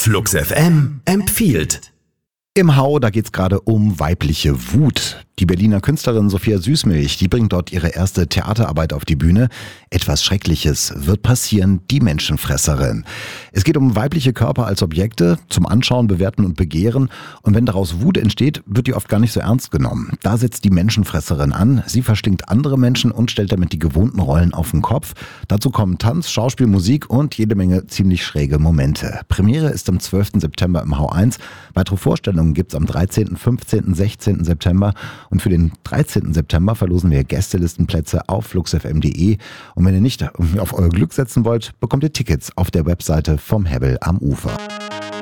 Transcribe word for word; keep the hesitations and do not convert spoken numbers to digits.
Flux F M empfiehlt. Im Hau, da geht's gerade um weibliche Wut. Die Berliner Künstlerin Sophia Süßmilch, die bringt dort ihre erste Theaterarbeit auf die Bühne. Etwas Schreckliches wird passieren, die Menschenfresserin. Es geht um weibliche Körper als Objekte, zum Anschauen, Bewerten und Begehren. Und wenn daraus Wut entsteht, wird die oft gar nicht so ernst genommen. Da setzt die Menschenfresserin an. Sie verschlingt andere Menschen und stellt damit die gewohnten Rollen auf den Kopf. Dazu kommen Tanz, Schauspiel, Musik und jede Menge ziemlich schräge Momente. Premiere ist am zwölften September im Hau eins. Weitere Vorstellungen gibt's am dreizehnten, fünfzehnten, sechzehnten September. Und für den dreizehnten September verlosen wir Gästelistenplätze auf flux f m punkt de. Und wenn ihr nicht auf euer Glück setzen wollt, bekommt ihr Tickets auf der Webseite vom Hebbel am Ufer.